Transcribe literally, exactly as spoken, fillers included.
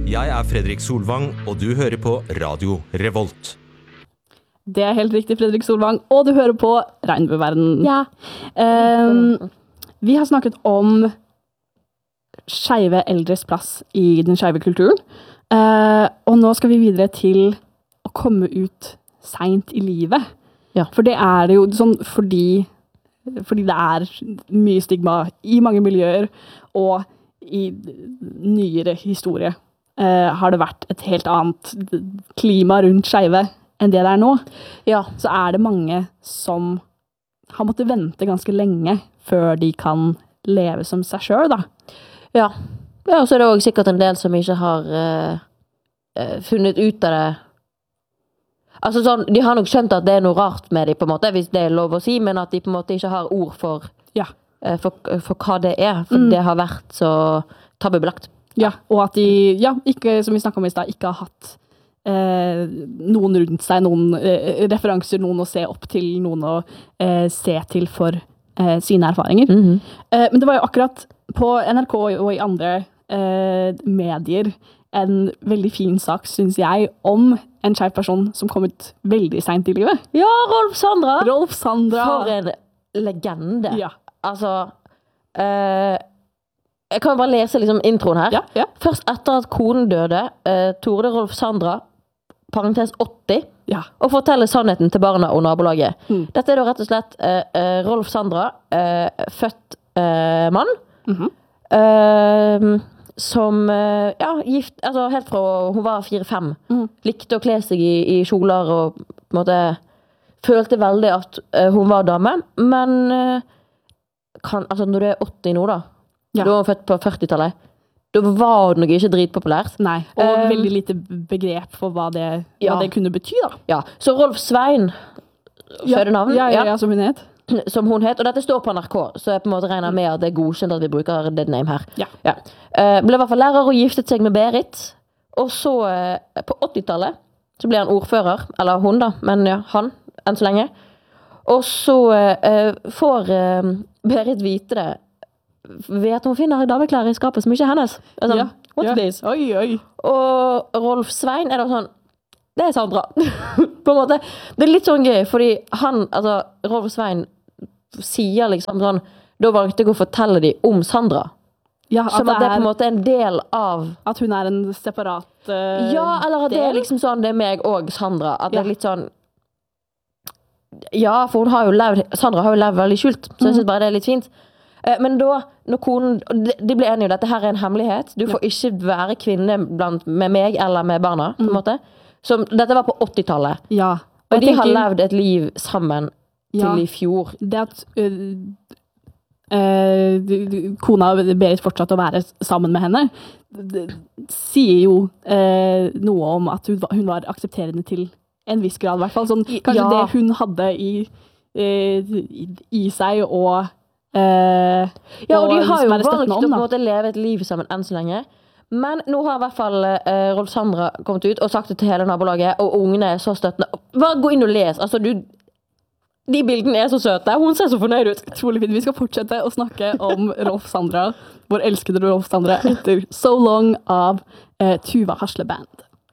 Jeg er Fredrik Solvang, og du hører på Radio Revolt. Det er helt riktig, Fredrik Solvang, og du hører på Regnbueverden. Ja. Um, vi har snakket om skeive eldres plass i den skeive kulturen, uh, og nå skal vi videre til å komme ut sent i livet. Ja. For det er det jo sånn fordi, fordi det er mye stigma i mange miljøer, og i nyere historie uh, har det vært et helt annet klima rundt skeive enn det det er nå. Ja. Så er det mange som har måttet vente ganske lenge før de kan leve som seg selv, da. Ja. Ja, og så er det også sikkert en del som ikke har uh, uh, funnet ut av det. Altså sånn, de har nok skjønt at det er noe rart med dem, på en måte, hvis det er lov å si, men at de på en måte ikke har ord for, Ja. uh, for, for hva det er, for Mm. det har vært så tabubelagt. Ja, og at de, ja, ikke, som vi snakket om i sted, ikke har hatt eh, noen rundt seg, noen eh, referanser, noen å se opp til, noen å eh, se til for eh, sine erfaringer. Mhm. Eh, men det var jo akkurat på N R K og i andre eh, medier en veldig fin sak, synes jeg, om en skeiv person som kom ut veldig sent i livet. Ja, Rolf Sandra! Rolf Sandra. For en legende. Ja. Altså, eh, jeg kan jo bare lese liksom introen her. Ja, ja. Først etter at konen døde, eh, torde Rolf Sandra, parentes åtti, Ja. og fortelle sannheten til barna og nabolaget. Mm. Dette er da rett og slett eh, eh, Rolf Sandra, eh, født eh, mann, Mhm. eh, som, eh, ja, gift, altså helt fra hun var fire-fem, Mhm. likte å kle seg i, i kjoler og på en måte følte veldig at eh, hun var dame, men eh, kan, altså når du er åtti nå da, Ja. du var født på førtitallet, da var det nok ikke dritpopulært. Nei, og Um, veldig lite begrep for hva det, ja. hva det kunne bety, da. Ja, så Rolf Svein, fødenavn, Ja, ja, ja, som hun het. som hun het, og dette står på N R K, så jeg på en måte regner med at det er godkjent at vi bruker det name her. Ja. Eh, ble i hvert fall lærer og giftet seg med Berit, og så eh, på åttitallet så ble han ordfører, eller hun da, men ja, han, enn så lenge. Og så eh, får eh, Berit vite det, ved at hun finner dameklær i skapet som ikke er hennes. Altså, Ja, what's ja. this? Oi, oi. Og Rolf Svein er da sånn, det er Sandra. På en måte, det er litt sånn gøy, fordi han, altså, Rolf Svein sier liksom sånn, da valgte jeg å fortelle dem om Sandra. Ja, at Som at det det er på en er, måte en del av, at hun er en separat eh, ja, eller at det er del. liksom sånn, det er meg og Sandra, at det Ja. er litt sånn, ja, for hun har jo levd, Sandra har jo levd veldig skjult, så jeg synes bare det er litt fint. Eh, Men da, når konen, de, de ble enige, dette her er en hemmelighet, du får ikke være kvinne blant, med meg eller med barna, på en måte. Så dette var på åttitallet. Ja. Og jeg de har tenker- levd et liv sammen til Ja. i fjor. Det at øh, øh, du- du- kona Berit fortsatte å være sammen med henne, det sier jo øh, noe om at hun, var- hun var aksepterende til en viss grad, i hvert fall. Sånn, kanskje Ja. det hun hadde i, øh, i, i seg, og øh, Ja, og de har jo være valgt støttende å på en da. måte leve et liv sammen enn så lenge. Men nå har i hvert fall eh, Rolf Sandra kommet ut og sagt det til hele nabolaget, og ungene er så støttende. Bare gå inn og les. Altså, du, de bildene er så søte. Hun ser så fornøyd ut. Utrolig fint. Vi skal fortsette å snakke om Rolf Sandra, vår elskede Rolf Sandra, etter So Long av eh, Tuva Hasle Band.